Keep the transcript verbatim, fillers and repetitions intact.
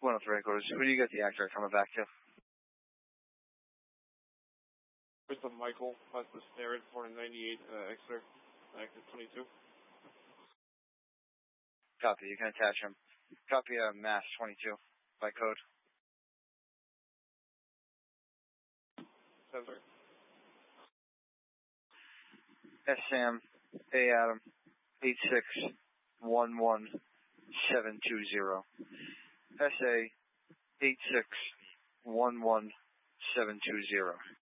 one oh three headquarters. Who do you get the actor coming back to? With the Michael, plus the Starrett, four ninety-eight, uh, Exeter, active twenty-two. Copy, you can attach him. Copy uh, Mass twenty-two by code. Seven, sir. S. Sam, A. Adam, eight six one one seven two zero. S. A. eight six one one seven two zero.